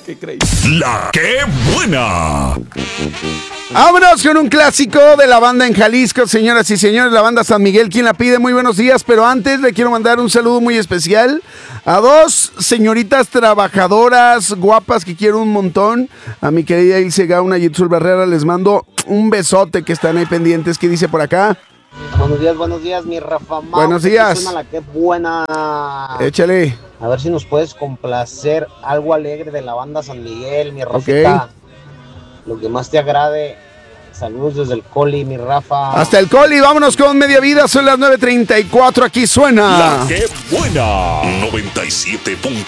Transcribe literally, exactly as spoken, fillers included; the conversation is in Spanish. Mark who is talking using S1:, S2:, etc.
S1: qué creí.
S2: La que buena.
S1: Vámonos con un clásico de la banda en Jalisco, señoras y señores, la banda San Miguel. ¿Quién la pide? Muy buenos días, pero antes le quiero mandar un saludo muy especial a dos señoritas trabajadoras guapas que quiero un montón. A mi querida Ilse Gauna y Itzul Barrera les mando un besote que están ahí pendientes. ¿Qué dice por acá?
S3: Buenos días, buenos días, mi Rafa Mau.
S1: Buenos días.
S3: Suena la que buena.
S1: Échale.
S3: A ver si nos puedes complacer algo alegre de la banda San Miguel, mi Rafita.
S1: Ok.
S3: Lo que más te agrade. Saludos desde el Coli, mi Rafa.
S1: Hasta el Coli, vámonos con media vida. Son las nueve treinta y cuatro. Aquí suena
S2: La que buena. noventa y siete punto